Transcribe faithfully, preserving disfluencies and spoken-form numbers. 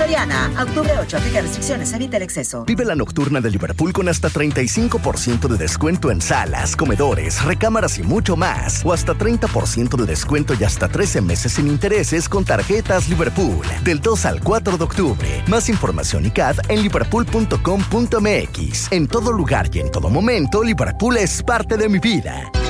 Soriana, a octubre ocho, aplica restricciones, evita el exceso. Vive la nocturna de Liverpool con hasta treinta y cinco por ciento de descuento en salas, comedores, recámaras y mucho más. O hasta treinta por ciento de descuento y hasta trece meses sin intereses con tarjetas Liverpool. Del dos al cuatro de octubre. Más información y C A D en liverpool punto com punto m x. En todo lugar y en todo momento, Liverpool es parte de mi vida.